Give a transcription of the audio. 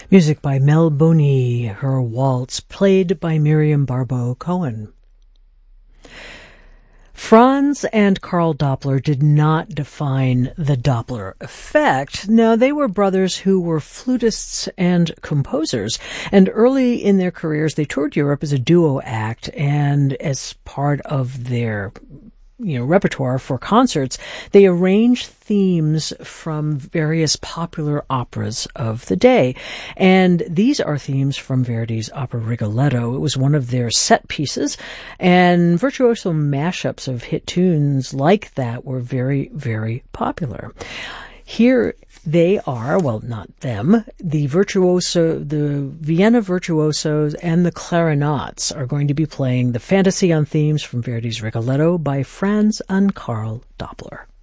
Music by Mel Boney, her waltz, played by Miriam Barbeau Cohen. Franz and Karl Doppler did not define the Doppler effect. No, they were brothers who were flutists and composers. And early in their careers, they toured Europe as a duo act, and as part of their repertoire for concerts, they arranged themes from various popular operas of the day. And these are themes from Verdi's opera Rigoletto. It was one of their set pieces, and virtuoso mashups of hit tunes like that were very, very popular. Here they are, well, not them, the Vienna Virtuosos and the Clarinets are going to be playing the Fantasy on Themes from Verdi's Rigoletto by Franz and Karl Doppler.